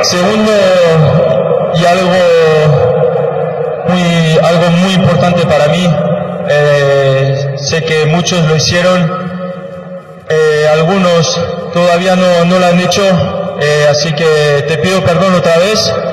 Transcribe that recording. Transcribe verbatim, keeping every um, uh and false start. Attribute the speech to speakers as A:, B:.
A: Segundo, y algo muy, algo muy importante para mí, eh, sé que muchos lo hicieron, eh, algunos todavía no, no lo han hecho, eh, así que te pido perdón otra vez.